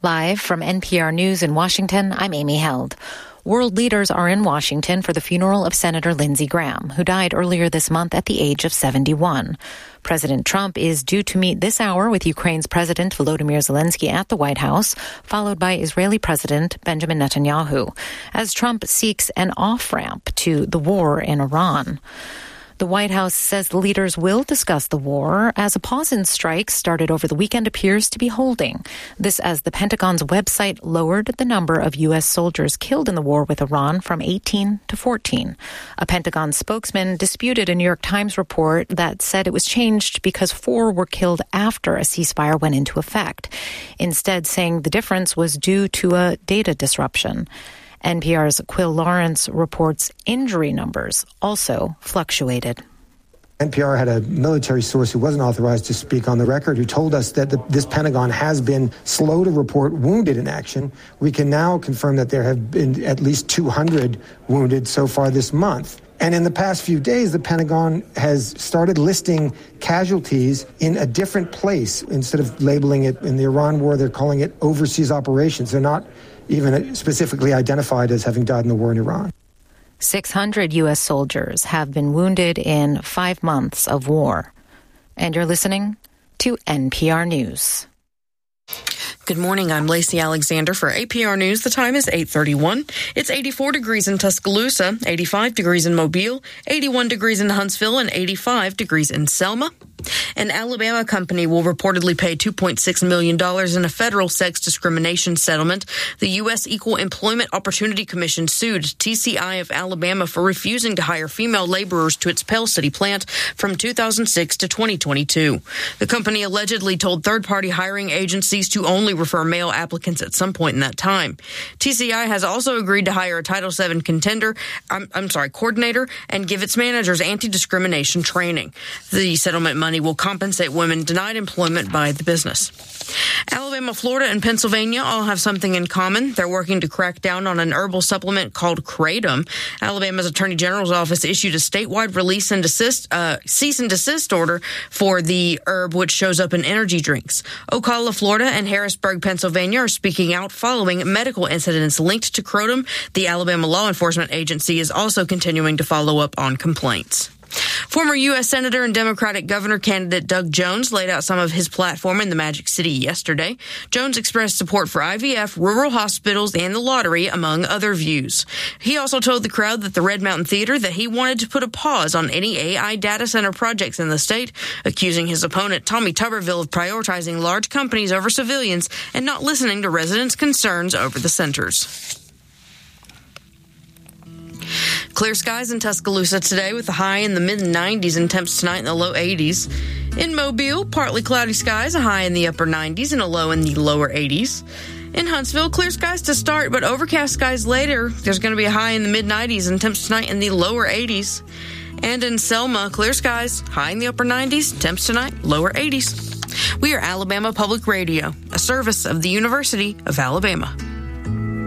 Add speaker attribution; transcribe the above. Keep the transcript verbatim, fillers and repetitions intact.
Speaker 1: Live from N P R News in Washington, I'm Amy Held. World leaders are in Washington for the funeral of Senator Lindsey Graham, who died earlier this month at the age of seventy-one. President Trump is due to meet this hour with Ukraine's President Volodymyr Zelensky at the White House, followed by Israeli President Benjamin Netanyahu, as Trump seeks an off-ramp to the war in Iran. The White House says the leaders will discuss the war as a pause in strikes started over the weekend appears to be holding. This as the Pentagon's website lowered the number of U S soldiers killed in the war with Iran from eighteen to fourteen. A Pentagon spokesman disputed a New York Times report that said it was changed because four were killed after a ceasefire went into effect, instead saying the difference was due to a data disruption. N P R's Quill Lawrence reports injury numbers also fluctuated.
Speaker 2: N P R had a military source who wasn't authorized to speak on the record who told us that the, this Pentagon has been slow to report wounded in action. We can now confirm that there have been at least two hundred wounded so far this month. And in the past few days, the Pentagon has started listing casualties in a different place. Instead of labeling it in the Iran war, they're calling it overseas operations. They're not even specifically identified as having died in the war in Iran.
Speaker 1: six hundred U S soldiers have been wounded in five months of war. And you're listening to N P R News.
Speaker 3: Good morning. I'm Lacey Alexander for A P R News. The time is eight thirty-one. It's eighty-four degrees in Tuscaloosa, eighty-five degrees in Mobile, eighty-one degrees in Huntsville, and eighty-five degrees in Selma. An Alabama company will reportedly pay two point six million dollars in a federal sex discrimination settlement. The U S Equal Employment Opportunity Commission sued T C I of Alabama for refusing to hire female laborers to its Pell City plant from two thousand six to twenty twenty-two. The company allegedly told third-party hiring agencies to only refer male applicants at some point in that time. T C I has also agreed to hire a Title seven contender, I'm, I'm sorry, coordinator, and give its managers anti-discrimination training. The settlement money will compensate women denied employment by the business. Alabama, Florida, and Pennsylvania all have something in common. They're working to crack down on an herbal supplement called Kratom. Alabama's Attorney General's office issued a statewide release and desist, uh, cease and desist order for the herb, which shows up in energy drinks. Ocala, Florida, and Harrisburg, Pennsylvania, are speaking out following medical incidents linked to Kratom. The Alabama law enforcement agency is also continuing to follow up on complaints. Former U S Senator and Democratic governor candidate Doug Jones laid out some of his platform in the Magic City yesterday. Jones expressed support for I V F, rural hospitals, and the lottery, among other views. He also told the crowd that the Red Mountain Theater that he wanted to put a pause on any A I data center projects in the state, accusing his opponent Tommy Tuberville of prioritizing large companies over civilians and not listening to residents' concerns over the centers. Clear skies in Tuscaloosa today with a high in the mid nineties and temps tonight in the low eighties. In Mobile, partly cloudy skies, a high in the upper nineties and a low in the lower eighties. In Huntsville, clear skies to start, but overcast skies later. There's going to be a high in the mid nineties and temps tonight in the lower eighties. And in Selma, clear skies, high in the upper nineties, temps tonight, lower eighties. We are Alabama Public Radio, a service of the University of Alabama.